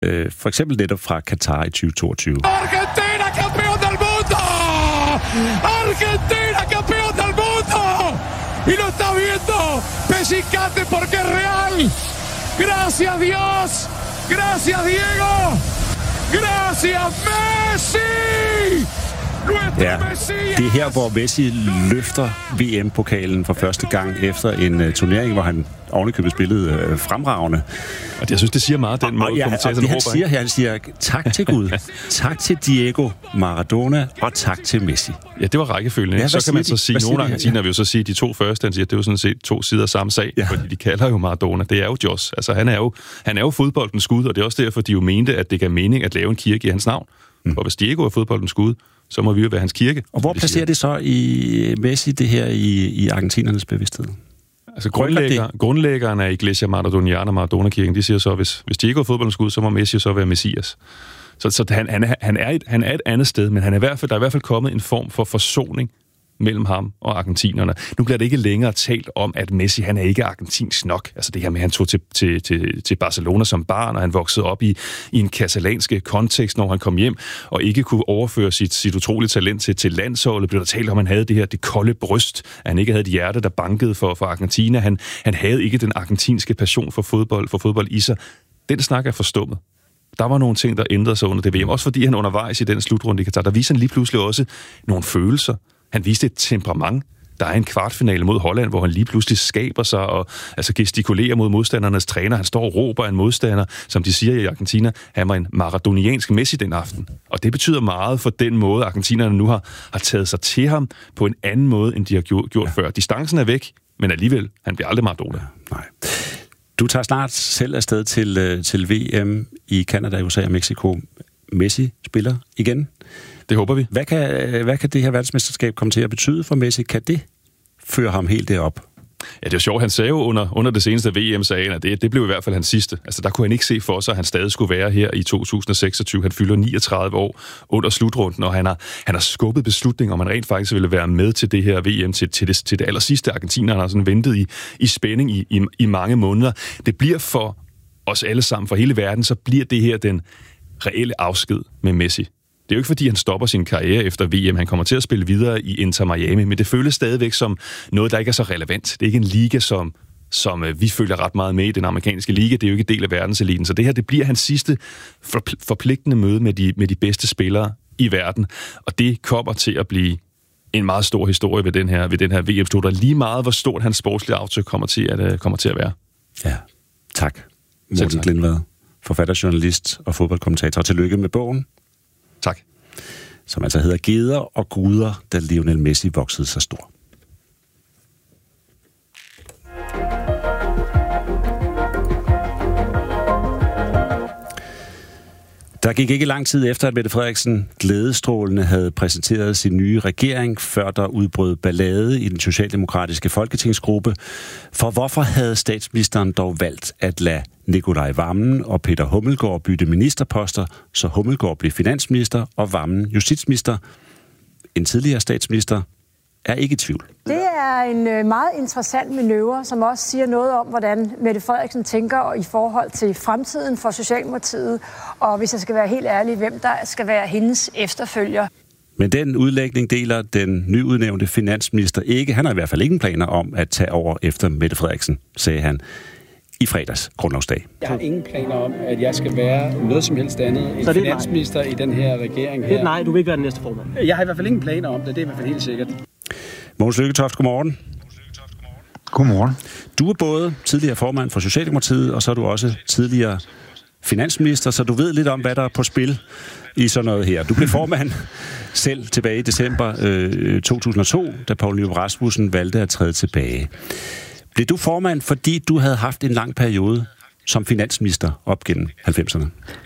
For eksempel netop fra Katar i 2022. Argentina campeón del mundo! Argentina campeón del mundo! Y lo está viendo Pechicate porque es real. Gracias Dios. Gracias Diego. Gracias Messi. Ja, det er her, hvor Messi løfter VM-pokalen for første gang efter en turnering, hvor han ovenikøbet spillede fremragende. Og jeg synes, det siger meget, den måde, kommentatoren råber. Han siger tak til Gud, tak til Diego Maradona og tak til Messi. Ja, det var rækkefølgen. Ja, så kan man så sige, nogle argentiner vil jo så sige, de to første, han siger, det er jo sådan set to sider af samme sag, fordi de kalder jo Maradona. Det er jo Jos. Altså, han er jo fodboldens Gud, og det er også derfor, de jo mente, at det gav mening at lave en kirke i hans navn. Og hvis Diego er fodboldens Gud, så må vi jo være hans kirke. Og hvor placerer det så i Messi, det her i argentinernes bevidsthed? Altså grundlæggeren af Iglesia Maradoniana, Maradona-kirken, de siger så, hvis Diego er fodboldens Gud, så må Messi så være Messias. Så han er et andet sted, men der er i hvert fald kommet en form for forsoning mellem ham og argentinerne. Nu bliver det ikke længere talt om, at Messi, han er ikke argentinsk nok. Altså det her med, at han tog til Barcelona som barn, og han voksede op i en katalanske kontekst, når han kom hjem, og ikke kunne overføre sit utrolige talent til landsholdet. Blev der talt om, at han havde det kolde bryst, at han ikke havde et hjerte, der bankede for Argentina. Han havde ikke den argentinske passion for fodbold i sig. Den snak er forstummet. Der var nogle ting, der ændrede sig under det VM. Også fordi han undervejs i den slutrunde i Katar, der viser han lige pludselig også nogle følelser. Han viste et temperament. Der er en kvartfinale mod Holland, hvor han lige pludselig skaber sig og gestikulerer mod modstandernes træner. Han står og råber en modstander, som de siger i Argentina, han var en maradoniansk Messi den aften. Og det betyder meget for den måde, argentinerne nu har taget sig til ham på en anden måde, end de har gjort før. Distancen er væk, men alligevel, han bliver aldrig Maradona. Nej. Du tager snart selv afsted til VM i Canada, USA og Mexico. Messi spiller igen. Det håber vi. Hvad kan det her verdensmesterskab komme til at betyde for Messi? Kan det føre ham helt derop? Ja, det er jo sjovt. Han sagde jo under det seneste VM, sagde, at det blev i hvert fald hans sidste. Altså, der kunne han ikke se for sig, at han stadig skulle være her i 2026. Han fylder 39 år under slutrunden, og han har skubbet beslutningen, om han rent faktisk ville være med til det her VM, til det aller sidste. Argentinerne har sådan ventet i spænding i mange måneder. Det bliver for os alle sammen, for hele verden, så bliver det her den reelle afsked med Messi. Det er jo ikke, fordi han stopper sin karriere efter VM. Han kommer til at spille videre i Inter Miami, men det føles stadigvæk som noget, der ikke er så relevant. Det er ikke en liga, som vi følger ret meget med i, den amerikanske liga. Det er jo ikke en del af verdenseliten. Så det her, det bliver hans sidste forpligtende møde med de bedste spillere i verden. Og det kommer til at blive en meget stor historie ved den her VM-slut. Og lige meget, hvor stort hans sportslige aftryk kommer til at være. Ja, tak. Morten Glindvad, forfatter, journalist og fodboldkommentator. Tillykke med bogen. Tak. Som altså hedder Geder og Guder, da Lionel Messi voksede så stor. Der gik ikke lang tid efter, at Mette Frederiksen glædestrålende havde præsenteret sin nye regering, før der udbrød ballade i den socialdemokratiske folketingsgruppe. For hvorfor havde statsministeren dog valgt at lade Nicolai Wammen og Peter Hummelgaard bytte ministerposter, så Hummelgaard blev finansminister og Wammen justitsminister? En tidligere statsminister er ikke i tvivl. Det er en meget interessant manøvre, som også siger noget om, hvordan Mette Frederiksen tænker i forhold til fremtiden for Socialdemokratiet, og hvis jeg skal være helt ærlig, hvem der skal være hendes efterfølger. Men den udlægning deler den nyudnævnte finansminister ikke. Han har i hvert fald ingen planer om at tage over efter Mette Frederiksen, sagde han i fredags grundlovsdag. Jeg har ingen planer om, at jeg skal være noget som helst andet end finansminister i den her regering her. Det er nej, du vil ikke være den næste formand. Jeg har i hvert fald ingen planer om det, det er i hvert fald helt sikkert. Mogens Lykketoft, godmorgen. Godmorgen. Du er både tidligere formand for Socialdemokratiet, og så er du også tidligere finansminister, så du ved lidt om, hvad der er på spil i sådan noget her. Du blev formand selv tilbage i december 2002, da Poul Nyrup Rasmussen valgte at træde tilbage. Blev du formand, fordi du havde haft en lang periode som finansminister op gennem 90'erne?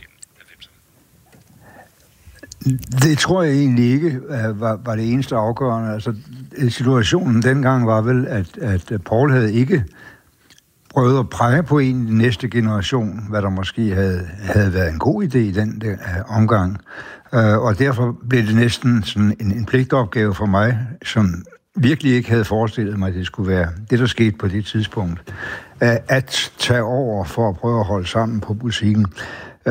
Det tror jeg egentlig ikke var det eneste afgørende. Altså, situationen dengang var vel, at Poul havde ikke prøvet at præge på en i den næste generation, hvad der måske havde været en god idé i den omgang. Og derfor blev det næsten sådan en pligtopgave for mig, som virkelig ikke havde forestillet mig, at det skulle være det, der skete på det tidspunkt, at tage over for at prøve at holde sammen på musikken.